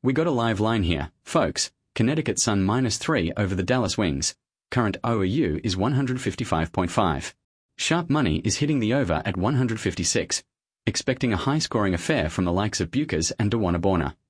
We got a live line here. Folks, Connecticut Sun -3 over the Dallas Wings. Current OAU is 155.5. Sharp money is hitting the over at 156. Expecting a high-scoring affair from the likes of Bucas and DeWannaborna.